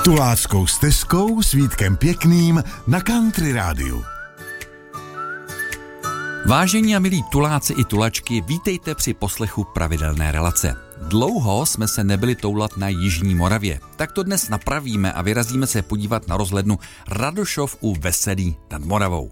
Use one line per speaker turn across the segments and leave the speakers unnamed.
Tuláckou stezkou s Vítkem Pěkným na Country Rádiu.
Vážení a milí tuláci i tulačky, vítejte při poslechu pravidelné relace. Dlouho jsme se nebyli toulat na Jižní Moravě, tak to dnes napravíme a vyrazíme se podívat na rozhlednu Radošov u Veselí nad Moravou.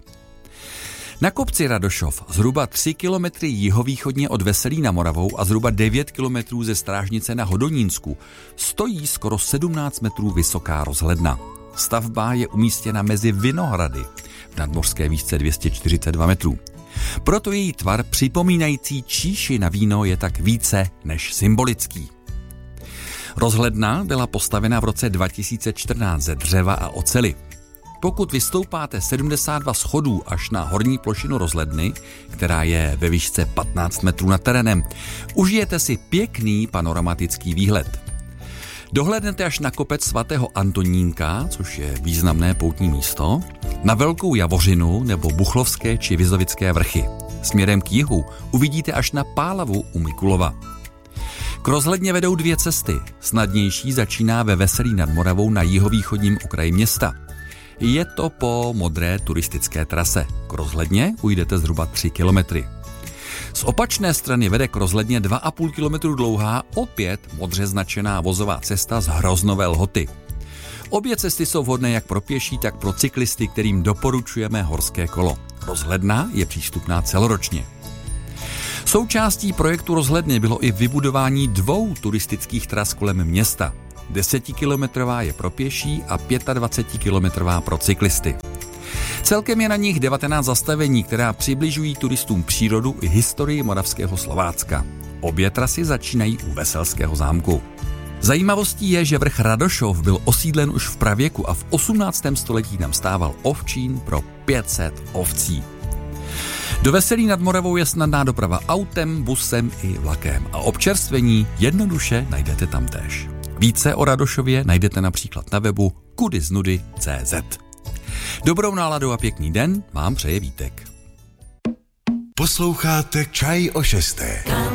Na kopci Radošov, zhruba 3 kilometry jihovýchodně od Veselí nad Moravou a zhruba 9 kilometrů ze Strážnice na Hodonínsku, stojí skoro 17 metrů vysoká rozhledna. Stavba je umístěna mezi Vinohrady v nadmořské výšce 242 metrů. Proto její tvar připomínající číši na víno je tak více než symbolický. Rozhledna byla postavena v roce 2014 ze dřeva a oceli. Pokud vystoupáte 72 schodů až na horní plošinu rozhledny, která je ve výšce 15 metrů nad terénem, užijete si pěkný panoramatický výhled. Dohlédnete až na kopec svatého Antonínka, což je významné poutní místo, na Velkou Javořinu nebo Buchlovské či Vizovické vrchy. Směrem k jihu uvidíte až na Pálavu u Mikulova. K rozhledně vedou dvě cesty. Snadnější začíná ve Veselí nad Moravou na jihovýchodním okraji města. Je to po modré turistické trase. K rozhledně ujdete zhruba 3 kilometry. Z opačné strany vede k rozhledně 2,5 kilometru dlouhá, opět modře značená vozová cesta z Hroznové Lhoty. Obě cesty jsou vhodné jak pro pěší, tak pro cyklisty, kterým doporučujeme horské kolo. Rozhledna je přístupná celoročně. Součástí projektu rozhledny bylo i vybudování 2 turistických tras kolem města. 10kilometrová je pro pěší a 25kilometrová pro cyklisty. Celkem je na nich 19 zastavení, která přibližují turistům přírodu i historii moravského Slovácka. Obě trasy začínají u Veselského zámku. Zajímavostí je, že vrch Radošov byl osídlen už v pravěku a v 18. století tam stával ovčín pro 500 ovcí. Do Veselí nad Moravou je snadná doprava autem, busem i vlakem a občerstvení jednoduše najdete tamtéž. Více o Radošově najdete například na webu kudyznudy.cz. Dobrou náladu a pěkný den vám přeje Vítek.
Posloucháte Čaj o 6.